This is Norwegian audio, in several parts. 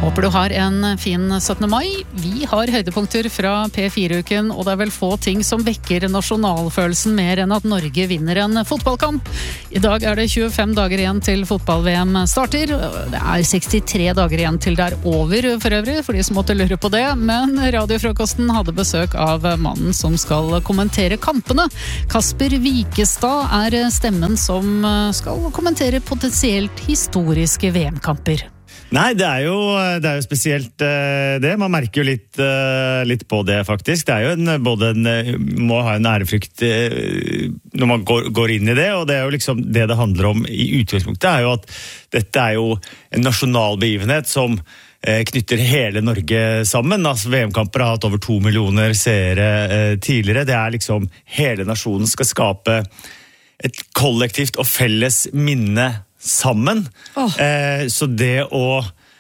Håper du har en fin 17. mai. Vi har høydepunkter fra P4-uken, og det er vel få ting som vekker nasjonalfølelsen mer enn at Norge vinner en fotballkamp. I dag er det 25 dager igjen til fotball-VM starter. Det er 63 dager igjen til det er over for øvrig, for de som måtte lure på det. Men radiofrokosten hadde besøk av mannen som skal kommentere kampene. Kasper Wikestad er stemmen som skal kommentere potensielt historiske VM-kamper. Nei, det er jo spesielt det. Man merker jo litt på det faktisk. Det er jo må ha en ærefrykt når man går inn i det, og det er jo liksom det handler om i utgangspunktet er jo at dette er jo en nasjonal begivenhet som knytter hele Norge sammen. Altså, VM-kamper har hatt over 2 millioner seere tidligere. Det er liksom hele nasjonen skal skape et kollektivt og felles minne sammen. Så det å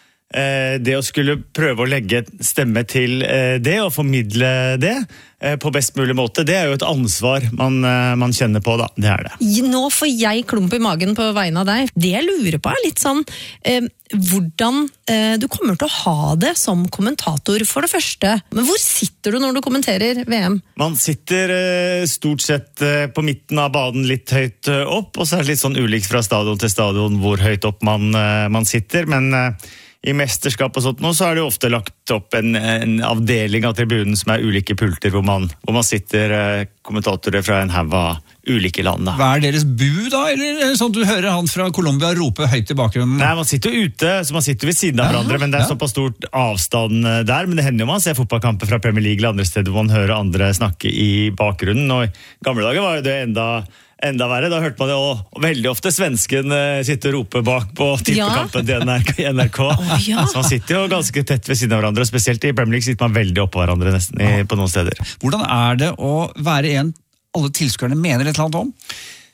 skulle prøve å legge stemme til det og formidle det på best mulig måte, det er jo et ansvar man kjenner på da, det er det. Nå får jeg klump i magen på vegne av deg. Det jeg lurer på er litt sånn hvordan du kommer til å ha det som kommentator for det første. Men hvor sitter du når du kommenterer VM? Man sitter stort sett på midten av banen litt høyt opp, og så er det litt sånn ulikt fra stadion til stadion hvor høyt opp man sitter, men i mesterskap og sånt nå, så er det jo ofte lagt opp en avdeling av tribunen som er ulike pulter, hvor man sitter kommentatorer fra en haug av ulike land. Da. Hva er deres bu da? Eller sånn du hører han fra Colombia rope høyt i bakgrunnen? Nei, man sitter jo ute, så man sitter ved siden av hverandre, men det er såpass stort avstand der. Men det hender jo man ser fotballkamper fra Premier League eller andre steder hvor man hører andre snakke i bakgrunnen. Og i gamle dager var jo det enda verre, da hørte man det, og veldig ofte svensken sitter og roper bak på tippekampen til NRK. Så man sitter jo ganske tett ved siden av hverandre, og spesielt i Premier League sitter man veldig oppå hverandre nesten på noen steder. Hvordan er det å være en alle tilskuerne mener et eller annet om?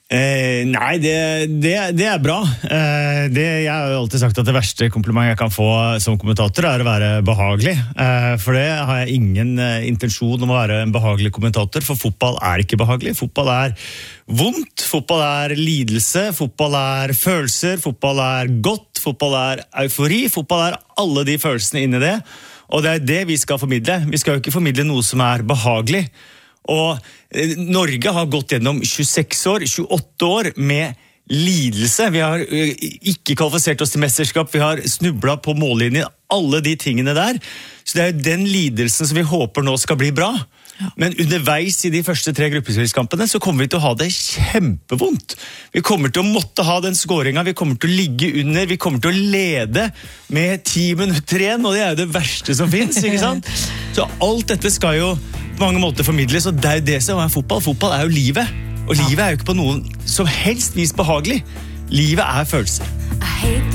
Nei, det er bra. Jeg har jo alltid sagt at det verste kompliment jeg kan få som kommentator er å være behagelig. For det har jeg ingen intensjon om å være en behagelig kommentator, for fotball er ikke behagelig. Fotball er vondt, fotball er lidelse, fotball er følelser, fotball er godt, fotball er eufori, fotball er alle de følelsene inni det. Og det er det vi skal formidle. Vi skal jo ikke formidle noe som er behagelig. Og Norge har gått gjennom 28 år med lidelse. Vi har ikke kvalifisert oss til mesterskap, vi har snublet på mållinjen, alle de tingene der. Så det er jo den lidelsen som vi håper nå skal bli bra. Men underveis i de første 3 gruppespillskampene så kommer vi til å ha det kjempevondt. Vi kommer til å måtte ha den skåringen, vi kommer til å ligge under, vi kommer til å lede med 10 minutter igjen, og det er jo det verste som finnes, ikke sant? Så alt dette skal jo på mange måter formidles, og det er jo det som er fotball. Fotball er jo livet, og livet er jo ikke på noen som helst vis behagelig. Livet er følelser.